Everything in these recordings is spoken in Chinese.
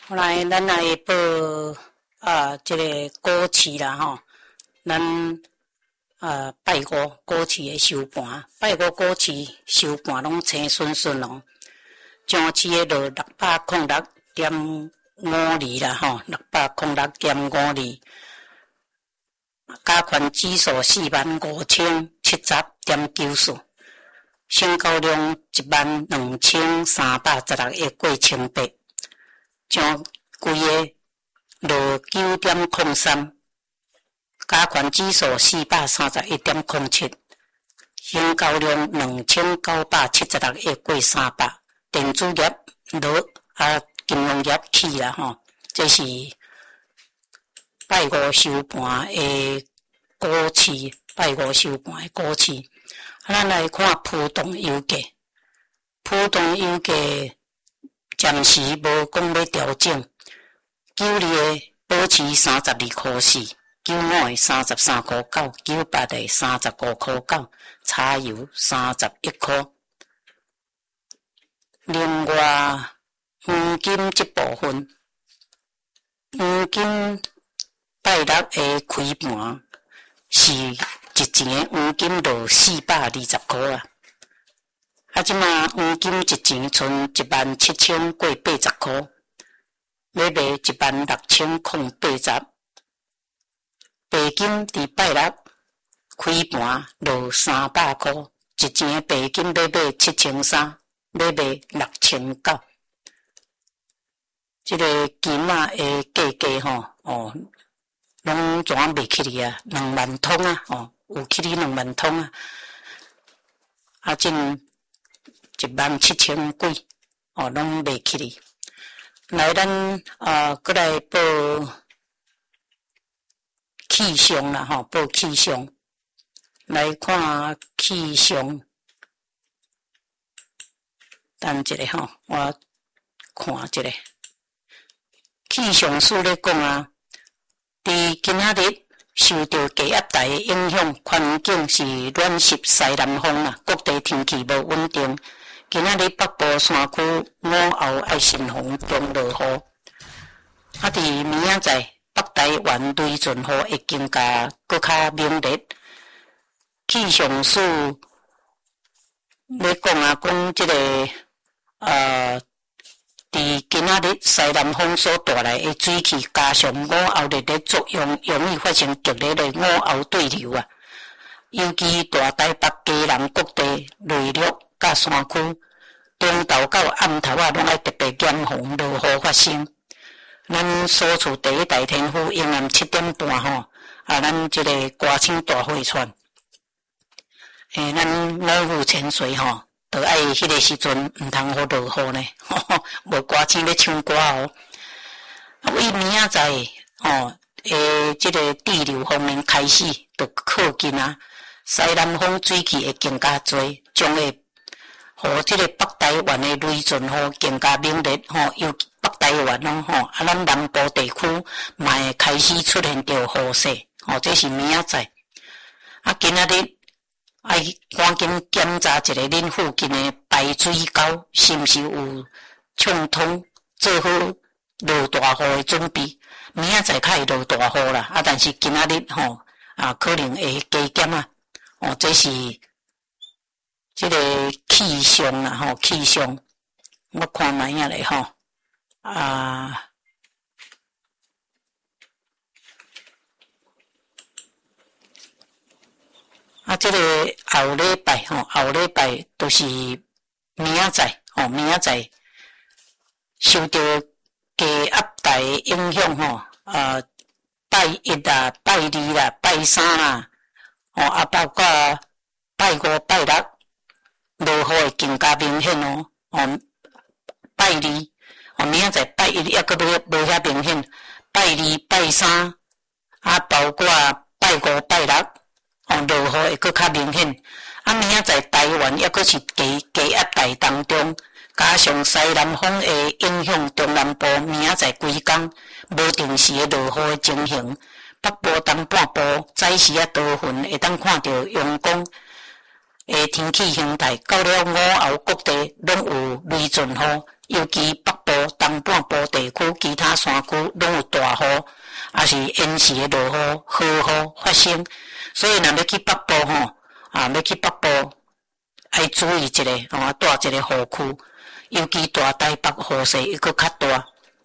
后来咱来报这个古市啦吼，咱拜五古市的收盘，拜五古市收盘拢青顺顺哦。江市的落606.52啦吼，606.52，加权指数45070.94，成交量12316亿过1800，将规个落9.03，加权指数431.07，成交量2976亿过300。电子业落金融业起啦吼，这是拜五收盘的股市，拜五收盘的股市。咱来看浦东油价，浦东油价暂时无讲要调整，9日的保持32块4，9五的33块9，98的35块9，柴油31块。另外，黄金这部分，黄金拜六的开盘是一钱的黄金落420块啊，即马黄金一钱剩17000过80块，要卖16080。白金伫拜六开盘落300块，一钱的白金要卖7300。要卖6900，这个金仔的价格吼，拢怎卖起哩啊？2万通啊，有起哩2万通啊，正17000几，拢卖起哩。来，咱过来报气象啦，报气象，来看气象。等一下吼，我看一下。气象署咧讲啊，伫今仔日受到低压带的影响，环境是暖湿西南风啊，各地天气无稳定。今仔日北部山区午后爱慎防中落雨。伫明仔载北台湾雷阵雨会更加搁较猛烈。气象署咧讲啊，讲即个。伫今仔日西南风所带来的水汽加上午后热的作用，容易发生剧烈的午后对流啊。尤其大台北、基隆各地内陆甲山区，中昼到暗头啊，拢爱特别严防落雨发生。咱所处第一大天府永暗7点半吼，咱这个歌星大会串，咱五湖千岁吼。就爱迄个时阵毋通好落雨呢，无歌星咧唱歌哦。为明仔载即个地流方面开始就靠近啊，西南风水汽会更加多，将会互即个北台湾的雷阵雨更加猛烈尤北台湾咱南部地区嘛会开始出现着雨势这是明仔载。今仔日。爱赶紧检查一下恁附近的排水沟是毋是有畅通，做好落大雨的准备。明仔载较会落大雨啦，但是今仔日可能会加减啊。这是这个气象啦气象。我看卖影咧这个后礼拜就是明仔载明仔载受到低压带的影响拜一啦、拜二啦、拜三啦包括拜五、拜六落雨会更加明显拜二明仔载拜一抑阁无遐明显，拜二、拜三包括拜五、拜六。落雨会搁较明显，明仔载台湾抑阁是低压带当中，加上西南风的影响，中南部明仔载规工无定时的落雨的情形，北部东半部早时多云，会当看到阳光的天气形态，到了午后各地拢有雷阵雨，尤其北部东东半部地区其他山区拢有大雨，也是延时的落雨、豪雨发生。所以若要去北部吼，要去北部要注意一个住一个雨区，尤其大台北雨势又搁较大。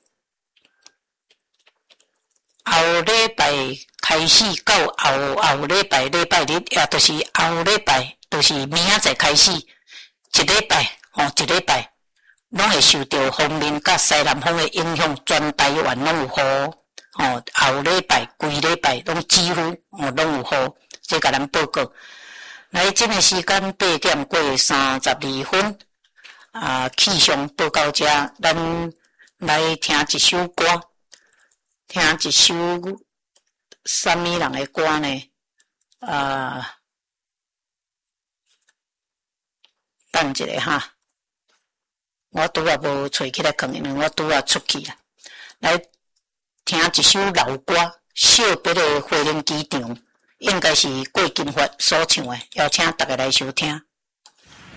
后礼拜开始到后礼拜日，也就是后礼拜，就是明仔载开始，一礼拜拢会受到锋面甲西南风的影响，全台湾拢有雨。后礼拜规礼拜拢几乎拢有雨，这甲咱报告。来，这个时间8点过32分，气象报告遮，咱来听一首歌，听一首什么人的歌呢？等一下哈，我拄也无找起来放，因为我拄也出去啊。来听一首老歌，小别的花莲机场，应该是郭金发所唱的，邀请大家来收听。